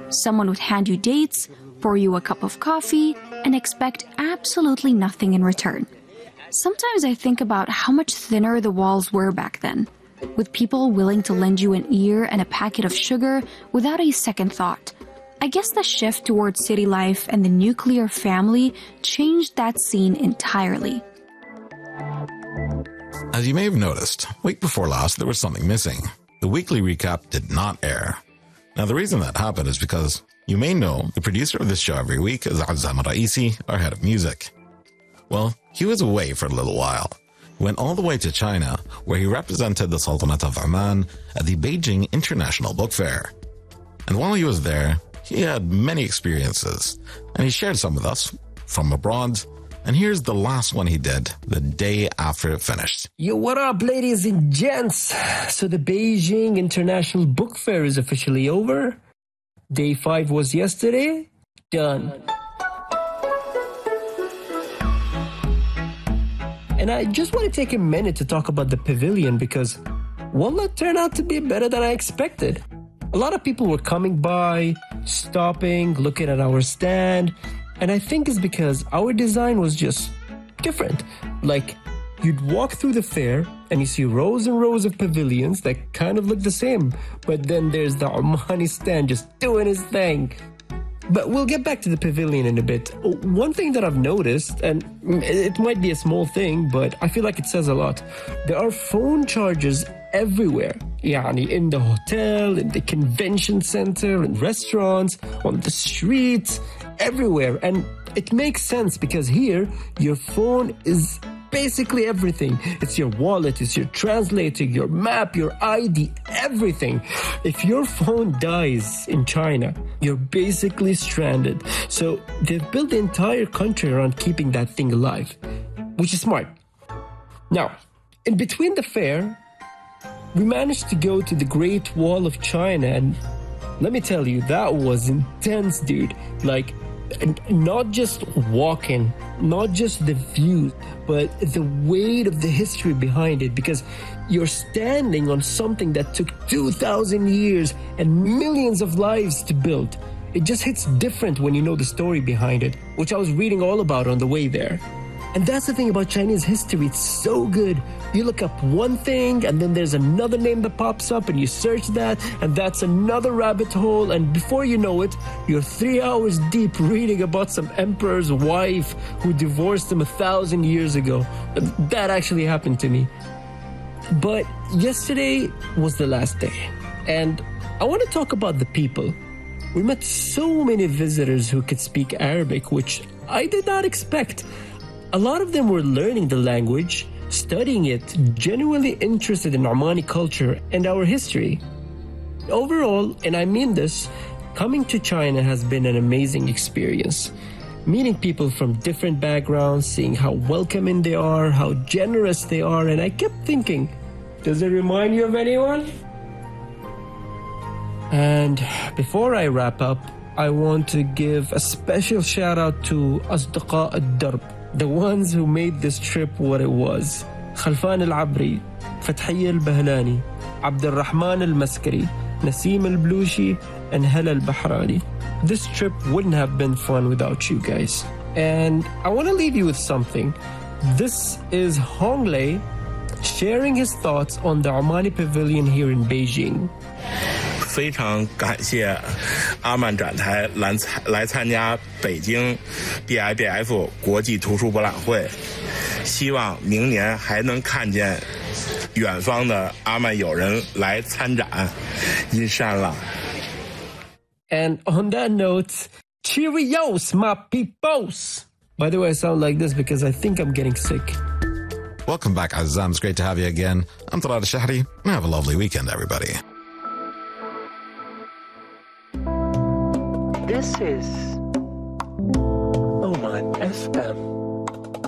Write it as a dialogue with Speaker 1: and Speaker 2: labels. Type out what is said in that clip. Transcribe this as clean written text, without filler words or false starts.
Speaker 1: Someone would hand you dates, pour you a cup of coffee, and expect absolutely nothing in return. Sometimes I think about how much thinner the walls were back then, with people willing to lend you an ear and a packet of sugar without a second thought. I guess the shift towards city life and the nuclear family changed that scene entirely.
Speaker 2: As you may have noticed, week before last there was something missing. The weekly recap did not air. Now the reason that happened is because you may know the producer of this show every week is Azzam Raisi, our head of music. Well, he was away for a little while. He went all the way to China, where he represented the Sultanate of Oman at the Beijing International Book Fair. And while he was there, he had many experiences, and he shared some with us from abroad. And here's the last one he did the day after it finished.
Speaker 3: Yo, what up, ladies and gents? So the Beijing International Book Fair is officially over. Day 5 was yesterday. Done. And I just want to take a minute to talk about the pavilion because wallah turned out to be better than I expected. A lot of people were coming by, stopping, looking at our stand, and I think it's because our design was just different. Like, you'd walk through the fair and you see rows and rows of pavilions that kind of look the same, but then there's the Omani stand just doing his thing. But we'll get back to the pavilion in a bit. One thing that I've noticed, and it might be a small thing, but I feel like it says a lot. There are phone chargers everywhere. Yani in the hotel, in the convention center, in restaurants, on the streets, everywhere. And it makes sense because here, your phone is basically everything. It's your wallet, it's your translator, your map, your ID, everything. If your phone dies in China, you're basically stranded. So they've built the entire country around keeping that thing alive, which is smart. Now, in between the fair, we managed to go to the Great Wall of China, and let me tell you, that was intense, dude. Like, not just walking, not just the view, but the weight of the history behind it, because you're standing on something that took 2,000 years and millions of lives to build. It just hits different when you know the story behind it, which I was reading all about on the way there. And that's the thing about Chinese history, it's so good. You look up one thing and then there's another name that pops up and you search that and that's another rabbit hole, and before you know it, you're 3 hours deep reading about some emperor's wife who divorced him 1,000 years ago. That actually happened to me. But yesterday was the last day, and I want to talk about the people. We met so many visitors who could speak Arabic, which I did not expect. A lot of them were learning the language, studying it, genuinely interested in Omani culture and our history. Overall, and I mean this, coming to China has been an amazing experience. Meeting people from different backgrounds, seeing how welcoming they are, how generous they are, and I kept thinking, does it remind you of anyone? And before I wrap up, I want to give a special shout out to Asdaqa al-Darb, the ones who made this trip what it was. Khalfan al-Abri, Fathiya al-Bahlani, Abdul Rahman al-Maskari, Nasim al-Blushi, and Hala al-Bahrani. This trip wouldn't have been fun without you guys. And I want to leave you with something. This is Hong Lei sharing his thoughts on the Omani Pavilion here in Beijing.
Speaker 4: 非常感谢阿曼展台来参加北京 BIBF 国际图书博览会，希望明年还能看见远方的阿曼友人来参展，因山了。
Speaker 3: And on that note, cheerios, my peoples! By the way, I sound like this because I think I'm getting sick.
Speaker 2: Welcome back, Azzam. It's great to have you again. I'm Talal Shahri, and have a lovely weekend, everybody.
Speaker 3: This is Oman FM.